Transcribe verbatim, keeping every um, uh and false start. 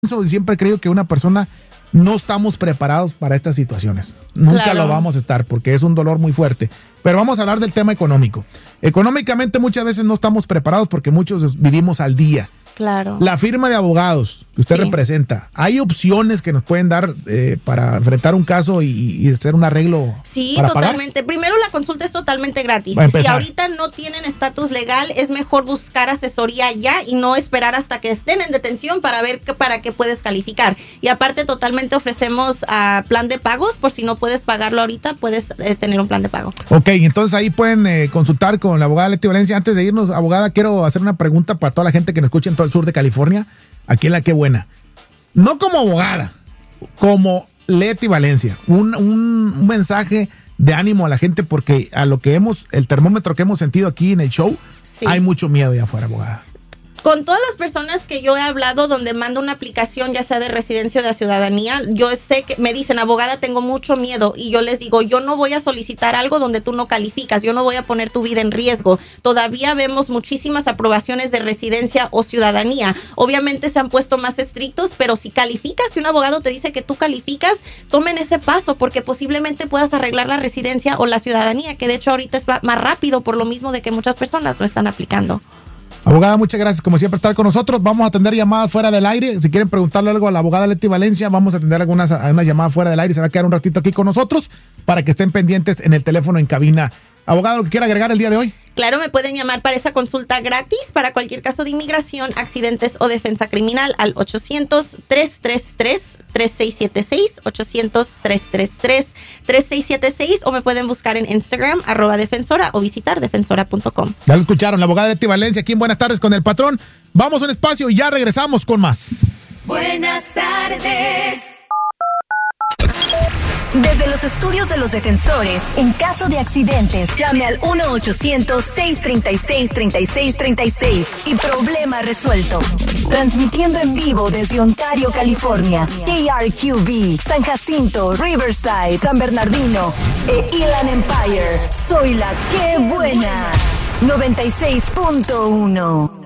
Siempre he creído que una persona no estamos preparados para estas situaciones. Nunca Claro. lo vamos a estar porque es un dolor muy fuerte. Pero vamos a hablar del tema económico. Económicamente muchas veces no estamos preparados porque muchos vivimos al día. Claro. La firma de abogados que usted Sí. representa, ¿hay opciones que nos pueden dar eh, para enfrentar un caso y, y hacer un arreglo Sí, para pagar? totalmente. Primero, la consulta es totalmente gratis. Va a Si empezar. ahorita no tienen estatus legal, es mejor buscar asesoría ya y no esperar hasta que estén en detención para ver que, para qué puedes calificar. Y aparte, totalmente ofrecemos uh, plan de pagos. Por si no puedes pagarlo ahorita, puedes eh, tener un plan de pago. Ok, entonces ahí pueden eh, consultar con la abogada Leti Valencia. Antes de irnos, abogada, quiero hacer una pregunta para toda la gente que nos escucha en todo el sur de California, aquí en La Qué Buena. No como abogada, como Leti Valencia. Un, un, un mensaje de ánimo a la gente porque a lo que hemos, el termómetro que hemos sentido aquí en el show, Sí. hay mucho miedo allá afuera, abogada. Con todas las personas que yo he hablado donde mando una aplicación, ya sea de residencia o de ciudadanía, yo sé que me dicen, abogada, tengo mucho miedo. Y yo les digo, yo no voy a solicitar algo donde tú no calificas. Yo no voy a poner tu vida en riesgo. Todavía vemos muchísimas aprobaciones de residencia o ciudadanía. Obviamente se han puesto más estrictos, pero si calificas, si un abogado te dice que tú calificas, tomen ese paso porque posiblemente puedas arreglar la residencia o la ciudadanía, que de hecho ahorita es más rápido por lo mismo de que muchas personas lo están aplicando. Abogada, muchas gracias como siempre por estar con nosotros. Vamos a atender llamadas fuera del aire. Si quieren preguntarle algo a la abogada Leti Valencia, vamos a atender algunas a una llamada fuera del aire. Se va a quedar un ratito aquí con nosotros para que estén pendientes en el teléfono en cabina. Abogada, ¿lo que quiera agregar el día de hoy? Claro, me pueden llamar para esa consulta gratis para cualquier caso de inmigración, accidentes o defensa criminal al ochocientos, tres tres tres, tres seis siete seis, ochocientos, tres tres tres, tres seis siete seis o me pueden buscar en Instagram, arroba defensora o visitar defensora punto com. Ya lo escucharon, la abogada Leti Valencia aquí en Buenas Tardes con el Patrón. Vamos a un espacio y ya regresamos con más. Buenas tardes. Desde los estudios de los defensores, en caso de accidentes, llame al uno ochocientos, seis tres seis, tres seis tres seis y problema resuelto. Transmitiendo en vivo desde Ontario, California, K R Q V, San Jacinto, Riverside, San Bernardino e Inland Empire. Soy la Qué Buena, noventa y seis punto uno.